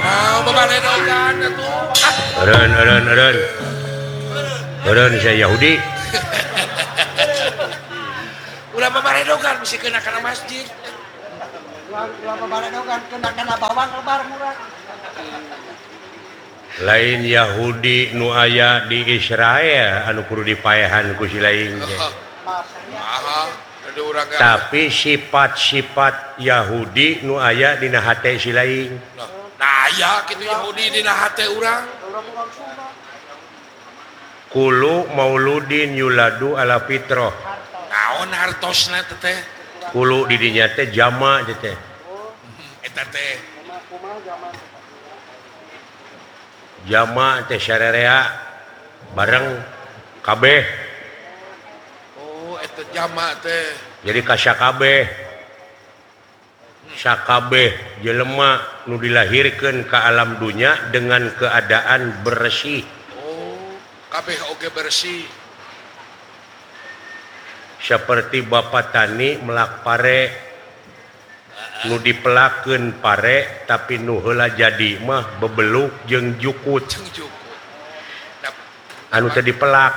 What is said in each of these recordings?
Bebaredogan atuh. Eureun saya Yahudi. Ulah bebaredogan mesti kena kana masjid. Ulah bebaredogan kena bawang lebar murah. Lain Yahudi nu aya di Israel anu kudu dipaehan ku si lain. Tapi sifat-sifat Yahudi nu aya dina hate si lain. Nah aya kitu Yahudi dina hate urang. Kulu mauludin yuladu ala fitrah. Naon hartosna teh? Kulu di dinya teh jama teh. Eta teh. Jama teh sarerea bareng kabeh. Oh, eta jama teh. Jadi ka sakabeh. Sakabeh jelema nu dilahirkeun ka alam dunya dengan keadaan bersih. Kabeh oge bersih. Seperti bapak tani melak pare nu dipelakeun pare tapi nu heula jadi mah bebeluk jeung jukut. Anu teu dipelak.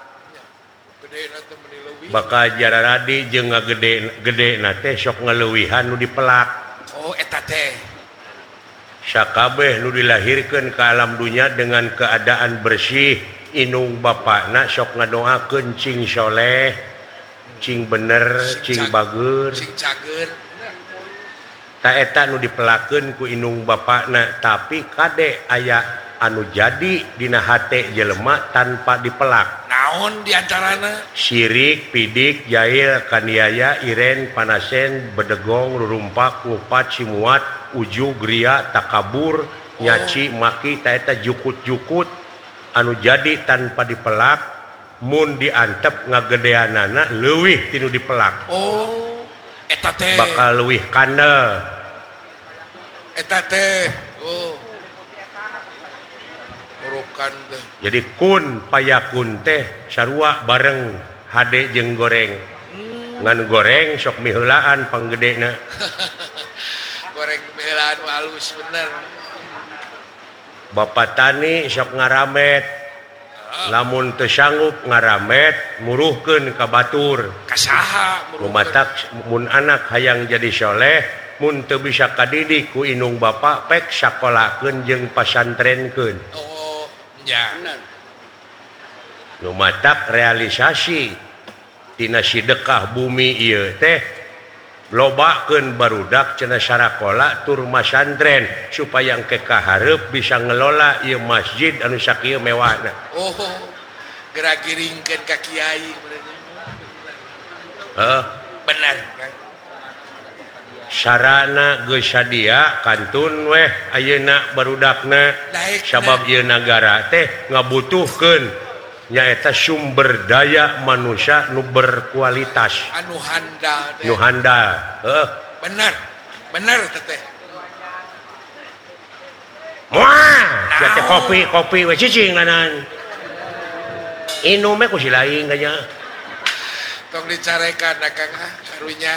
Bakal jararadi jeung ngagede-gedena teh sok ngaleuwihan nu dipelak. Oh eta teh. Sakabeh nu dilahirkeun ka alam dunya dengan keadaan bersih. Inung bapakna sok ngadoakeun cing soleh, cing bener, cing bager, cing cager. Ta eta nu dipelakeun ku inung bapakna, tapi kade aya anu jadi dina hate jelema tanpa dipelak. Naon diantarana? Syirik, pidik, jahil, kaniaya, iren, panasen, bedegong, rurumpak, ngupat, cimuat, uju, gria, takabur, nyaci, maki, ta eta jukut-jukut. Anu jadi tanpa dipelak mun diantep ngagedeanana leuwih tinu dipelak. Oh eta teh bakal leuwih kandel eta teh. Oh urukan teh. Jadi kun payakun teh sarua bareng hade jeung goreng. Ngan goreng sok miheulaan panggedena. Goreng miheulaan halus bener. Bapak tani sok ngaramet, lamun teu sanggup ngaramet muruhkeun ka batur. Kasaha muruhkeun? Mun anak hayang jadi soleh, mun teu bisa kadidik ku inung bapak pek sakolahkeun jeung pasantrenkeun. Oh, nya. Nu matak realisasi tina sedekah bumi ieu teh lobakeun barudak cenah sarakola tur masantren supaya engke kahareup bisa ngelola ieu masjid anu sakieu mewahna. Oh, gerak giringkeun ka kiai bener kan. Sarana geus sadia kantun weh ayeuna barudakna sabab ieu nagara teh ngabutuhkeun nyaeta sumber daya manusia nu berkualitas anu handal teh. Nu handal. Bener teh. Wah, teh kopi we cicing lanan. Inum we ku si lain kanya. Tong dicarekan Kang karunya.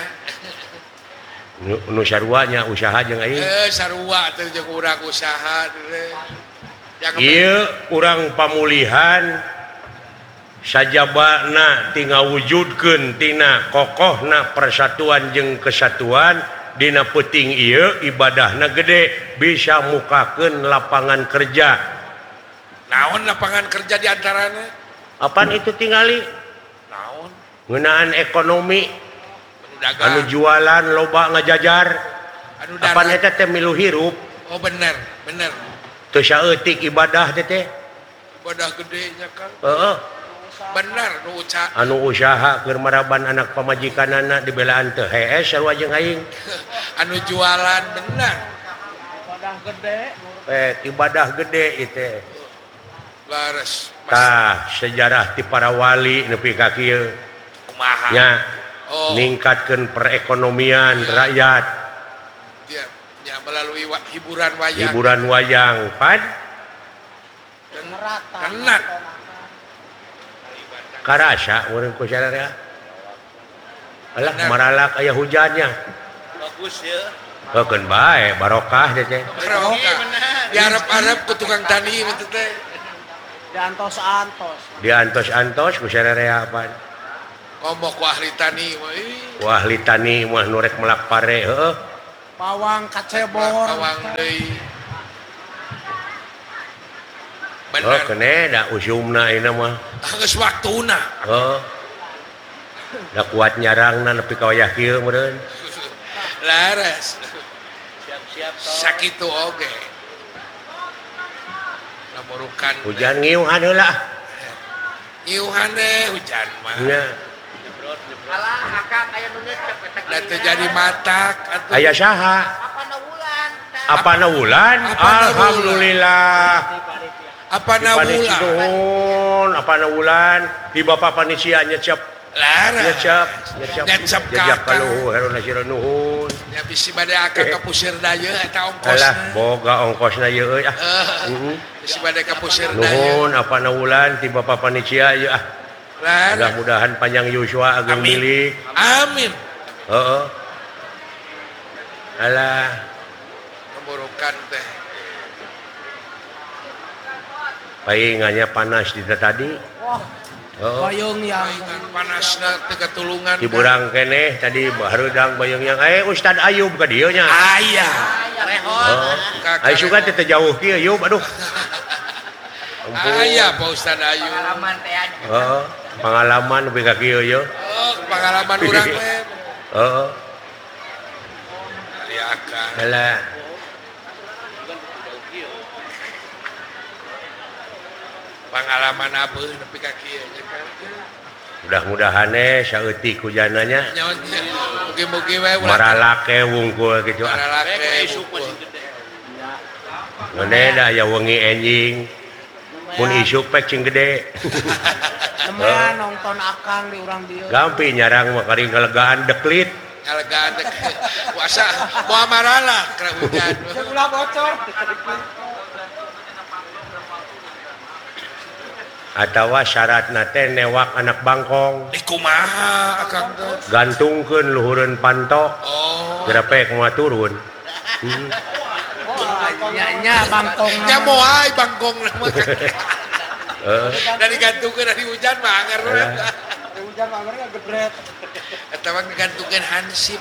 Nu saruanya usaha jeung aing. Sarua teh jeung urang usaha teh. Ieu urang pamulihan sajabana tinggal wujudkeun tina kokohna persatuan jeung kesatuan dina peuting ieu ibadahna gede bisa mukakeun lapangan kerja. Naon lapangan kerja diantarana? Apaan itu tingali? Naon? Ngeunaan ekonomi. Anu jualan loba ngajajar. Anu apaan eta teh milu hirup. Oh bener. Teu saeutik ibadah teh. Ibadah gede nya Kang. Heeh. Bener nu uca. Anu usaha keur maraban anak pamajikanana dibelaan teu hees sarua jeung aing. Anu jualan bener. Ibadah gede. Ibadah gede itu. Laras. Tah sejarah ti para wali nepi ka kieu. Kumaha? Nya. Ningkatkeun perekonomian rakyat. Ya melalui hiburan wayang. Hiburan wayang, pan? Kenat. Karasa urang ku sadaya. Alah maralak aya hujannya. Bagus ya. Heukeun bae barokah teh. Barokah. diarep-arep ku tukang tani itu teh. Diantos-antos. Diantos-antos ku sarerea apaan? Ngomong ku ahli tani mah Wah ahli tani mah nurek melak pare heuh. Pawang kacebor. pawang deui. Oh Bener. kene da usumna ayeuna mah. Geus waktuna. Heuh. Da kuat nyarangna nepi ka wayah kieu meureun. Laras. Siap-siap Sakitu oge. Lamurukan. Hujan ngiuhan heula. Iuhan deh hujan mah. Nya. Alah, akang aya nu ngecek eta. Da teu jadi matak atuh. Aya saha? Apana wulan? Apana wulan? Apana wulan? Alhamdulillah. Apana Panitia bulan? nuhun, apana wulan? Di Bapak panitia nyecep. Laras. Nyecep. Nyecep Jajak ka ka luhur haruna sira nuhun. Ya bisi bade akang ka pusir daya eta Alah, ongkosna. boga ongkosna ieu euy ah. Bisi bade ka pusir daya. Nuhun apana wulan ti Bapak panitia ieu ah. Laras. Mudah-mudahan panjang yuswa ageng Amin. milik. Amin. Heeh. Alah, Keburukan teh. paingannya panas di tadi. Wah, Heeh. bayung yang Paingan panasna teh katulungan. Di burang keneh tadi harudang bayang yang Ustad Ayub ka dieu nya. Aya. rehon. Ai suka teh jauh kieu Ayub aduh. Aya Pak Ustaz Ayu. Pengalaman teh aya. Heeh. Pengalaman nepi ka kieu yeuh. Oh, pengalaman urang we. Heeh. Ari akang. Alah. Pengalaman apa nepi ka kieu nya kan. Mudah-mudahan saeutik hujananya Nyaon teh. Mugi-mugi we ulah. maralake wungkul gitu. Maralake. Ngene da aya wengi enjing. Mun isuk pek cing gede. Nemean nonton akang di urang dieu. Gampi nyarang mah kari ngalegaan deklit. Ngalegaan teh. Puasa moal marala kena hujan. Jeung ulah bocor. Atawa syaratna teh newak anak bangkong. Di kumaha akang teh? Gantungkeun luhureun pantok. Oh. Geura pek moal turun. Nya bangkong. Nya moal bangkong mah. Heeh. Dari gantungkeun dari hujan mah anger we. Di hujan mah mereka gebret. Eta mah digantungkeun hansip.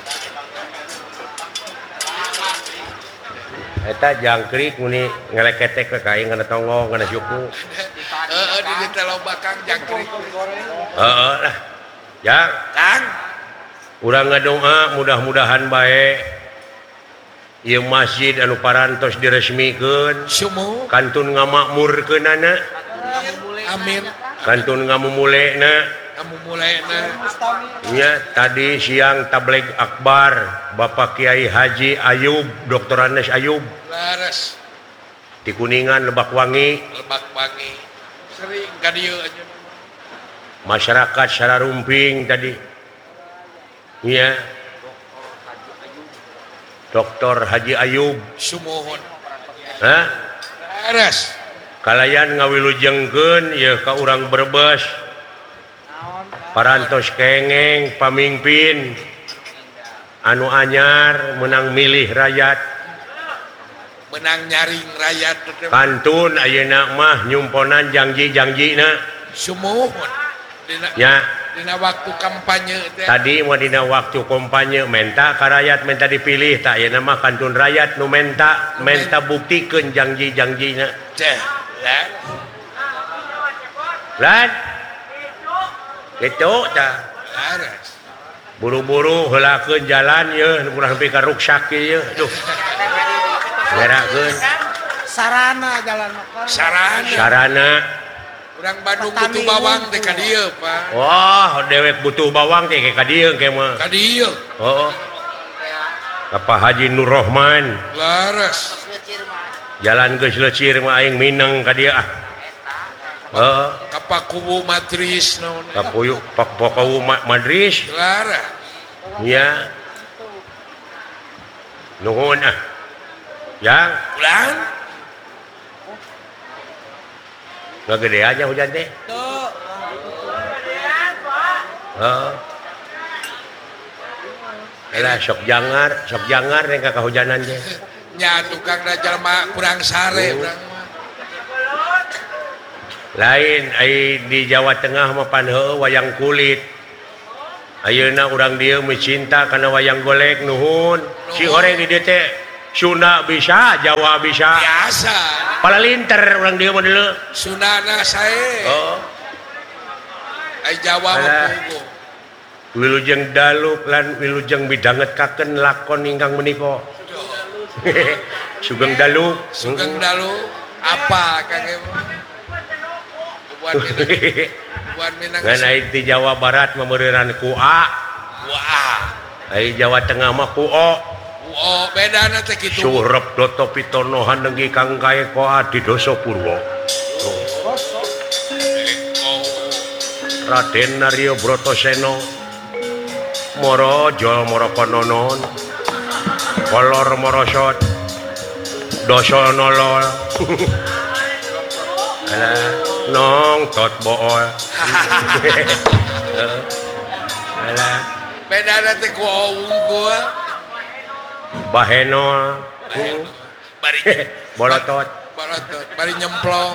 Eta jangkrik muni ngeleketek ke kain kana tonggong kana suku. Heeh di dieu teh loba Kang jangkrik. Heeh lah. Jang, Kang, urang ngadoa mudah-mudahan bae ieu masjid anu parantos diresmikeun, sumuh. kantun ngamakmurkeunana, Amin. kantun ngamumulena. Kamu mulainya. Nya tadi siang tabligh akbar Bapak Kiai Haji Ayub, Dr. Anes Ayub Laras. di Kuningan Lebak Wangi. Lebak Wangi. Sering ka dieu aja. Masyarakat secara rumping tadi. Nya Dr. Haji Ayub. Sumuhun. Hah? Laras. Kalayan ngawilujengkeun ya ka urang Brebes. Parantos kengeng pamimpin anu anyar menang milih rakyat. Menang nyaring rakyat. Kantun ayeuna mah nyumponan janji-janjina. Sumuhun. Nya Dina waktu kampanye teh. tadi mah dina waktu kampanye menta ka rakyat menta dipilih tak ayeuna mah kantun rakyat nu menta buktikeun janji-janjina. Teh. Lah. Lan gitu tah. Laras. Buru-buru heulakeun jalan ye urang nepi ka ruksak ye duh. Ngerakeun Sarana jalan makan. Sarana. sarana. Urang Bandung butuh bawang teh ka dieu, Pak. Wah, dewek butuh bawang teh ka dieu ke mah. Ka dieu. Heeh. Ka Pak Haji Nur Rahman. Laras. Jalan geus leucir mah aing mineng ka dieu ah. Heeh. Ka Pakuwu Matris naon. Ka Puyuk Pak Pokowu Madris. Laras. Nya. Nuhun ah. Yang Ulang. ngagede aja hujan teh. Tuh. Heeh. Elah sok jangar ning ka kahujanan teh. nya tukang da jalma kurang sare urang mah. Lain di Jawa Tengah mah pan heueuh wayang kulit. Ayeuna urang dieu mencinta kana wayang golek nuhun. Si horeng di dieu teh Sunda bisa, Jawa bisa. Biasa. Palalinter urang dieu mah deuleu. Sundana sae. Oh. Ai Jawa mah puguh. Wilujeng daluk lan wilujeng midangetkaken lakon ingkang menika. Sugeng daluk. Sugeng dalu apa kage mah? Buat Minang. Ngan aya di Jawa Barat memeuriran ku A. Wah. Aya Jawa Tengah mah ku O. Oh, bedana teh kitu. Surep Doto Pitono hanenggi kang kae koa di Doso Purwo. Raden Naryo Brotoseno Moro Jol Moro Kononon Kolor Morosot Doso Nolol Alah nong tot bool Alah Bedana teh ku unggul. Bahenol Bari Bolotot bolotot, bari nyemplong.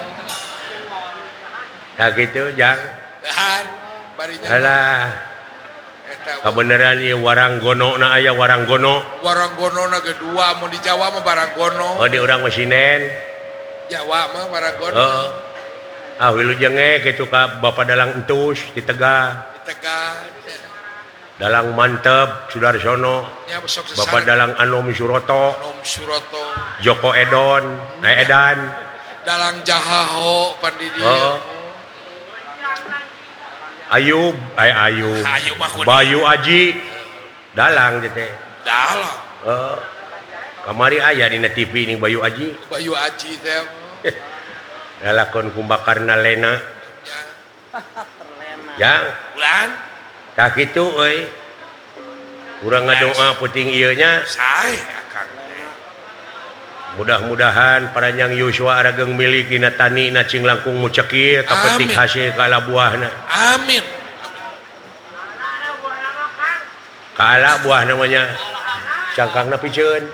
ya gitu jang Han, bari nyemplong. alah Eta kebenaran ieu waranggono na aya waranggono waranggono kedua mau di Jawa mah baranggono. oh di urang Mesinen Jawa mah baranggono. oh wilujeng kitu ka Bapak Dalang Entus di Tegal Di Tegal. Dalang Mantep Sudarsono Ya besok Bapak Dalang Anom Suroto Nom Suroto. Joko Edan Dalang Jahaho pandidi. oh Ayub Ayub mah kudu. Bayu Aji Dalang teh Dalang. kamari aya dina TV ning Bayu Aji Bayu Aji teh. lalakon kumbakarna Lena Terlena. yang Bulan tak kitu euy urang ngadoa puting ieu nya sae akang teh. mudah-mudahan paranjang Yusua arageng milik dina tani na cing langkung mucekil kapetik Amin. hasil kala buahna Amin. kala buah namanya cangkangna piceun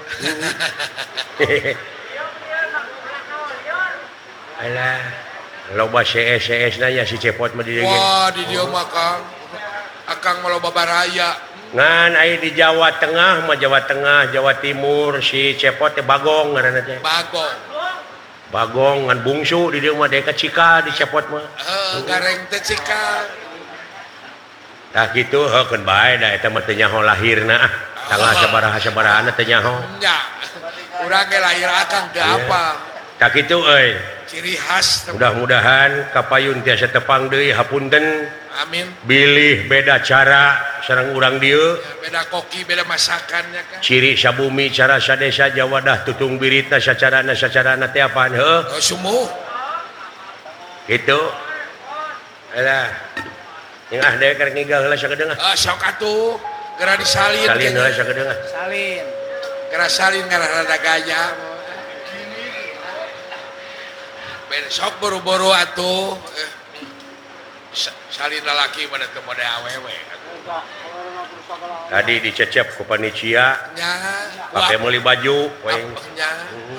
alah loba CS na ya si Cepot mah di dieu Wah, di dieu mah Kang. Akang mah loba baraya. ngan aya di Jawa Tengah mah Jawa Tengah Jawa Timur si Cepot teh Bagong ngaranna teh Bagong. Bagong ngan bungsu di dieu mah deka Cika di Cepot mah Gareng teh cika. tah kitu heukeun bae da eta mah teu nyaho lahirna tanggal sabaraha-sabaraha teu nyaho Nya. Urang ge lahir akang teu apa. tah kitu euy Ciri khas teh. mudah-mudahan kapayun tiasa tepang deui hapunten Amin. bilih beda cara sareng urang dieu Beda koki, beda masakannya kan. ciri sabumi cara sadesa Jawa dah tutung biritna sacarana teh apaan heuh Oh, sumuh. kitu alah ingah deui keur ngigah heula sakedeung Sok atuh. Gara disalin. salin kayaknya. heula sakedeung Salin. Gara salin gara rada gaya. Besok buru-buru atuh. Salin lalaki pada teu mode awewe. tadi dicecep ku panitia Nya. pakai meuli baju weng Nya.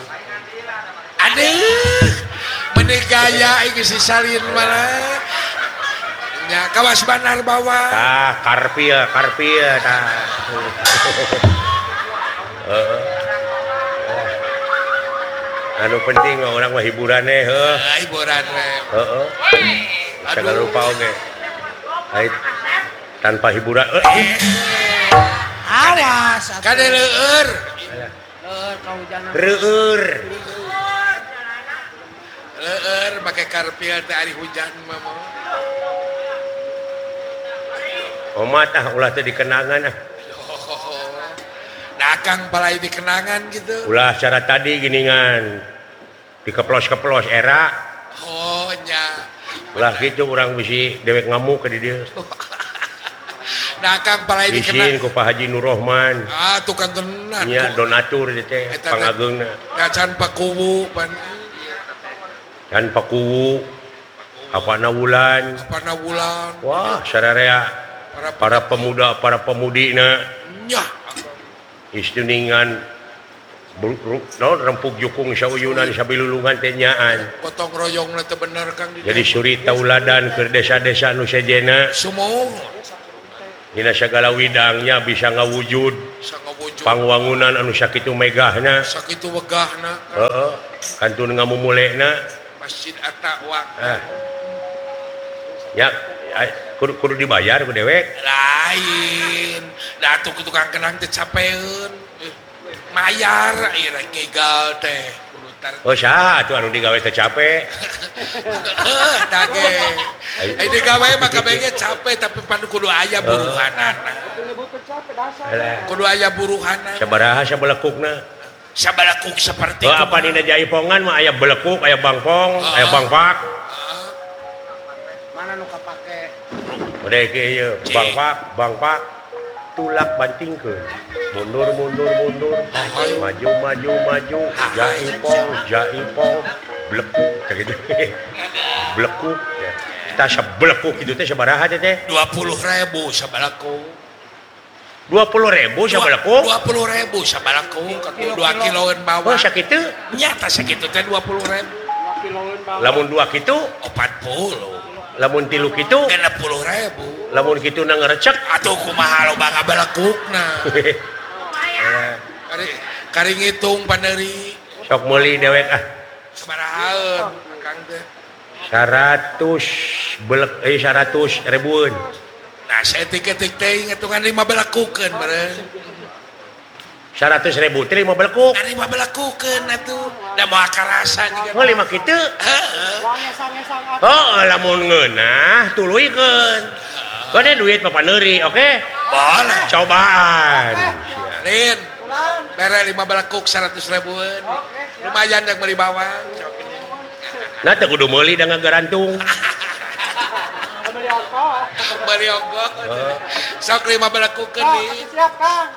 Aduh. Mending gaya iki si salin mana. Nya kawas banar bawah. tah karpil tah anu penting mah urang mah hiburannya heuh Hiburan we. heeh jangan lupa oge ai tanpa hiburan Awas. Kade leueur. Kauhujanan. reueur Leueur make karpil teh ari hujan mah. omat ulah teh dikenangan Nah, Kang palai dikenangan gitu. ulah cara tadi giningan dikeplos-keplos era Oh, nya. ulah gitu urang bisi dewek ngamuk ke dieu Nah, Kang palai bisin dikenang. ku Pak Haji Nur Rahman Tukang tenan. nya donatur ieu teh Eta teh. pangageungna Kacan pakuwu pan dan pakuwu apana wulan apana wulan. wah sararea para pemuda para pemudina Nya. istuningan rempuk jukung sauyunan sabilulungan tenyaan potong royong teh bener Kang jadi suri tauladan ke desa-desa nu sejenna sumur dina sagala widangnya bisa ngawujud sangawujud pangwangunan anu sakitu megahna sakitu wegahna heeh kantun ngamumulekna Masjid At-Taqwa ya kudu dibayar ku dewek lain da atuh ku tukang kenang teh capeun mayar ira gegal teh kudu tar oh saha atuh anu digawe teh capek dage ai digawe mah kabeh capek tapi pan kudu aya buruhanana Nyebutkeun capek dasar. kudu aya buruhanana sabaraha sabelekukna sabalakuk seperti oh apa dina jaipongan mah aya belekuk aya bangpong aya bangpak Mana nu kapake? udah kieu bangpak tulak bantingkeun mundur maju jaipong blekuk gitu blekuk ya kita sabelekuk kitu teh sabaraha teh 20.000 sabalakuk 20.000 sabelekuk 20.000 sabalakuk katu 2 kiloan bawah oh sakitu nyata sakitu teh 20.000 2 kiloan bawah. lamun 2 kitu 40 lamun 3 kitu 60.000 lamun kitu na ngarecek atuh kumaha loba ngabalakukna kari ngitung paneri sok meuli dewek ah sabarahaeun Kang teh 100 ribuan nah saya tiket teh ngitungan 5 balakukeun meureun 100.000 teh 5 belekuk 5 balakukeun atuh da moal karasa juga oh 5 kitu heeh Wangesang-ngesang oh lamun ngeunah tuluykeun kode duit papaneuri oke boleh cobaan Lin bere 5 balakuk 100 ribuan lumayan yang beli bawang nah teu kudu meuli da ngagarantung beli ongkos. beli ongkos sok 5 balakukeun nih Siap, Kang.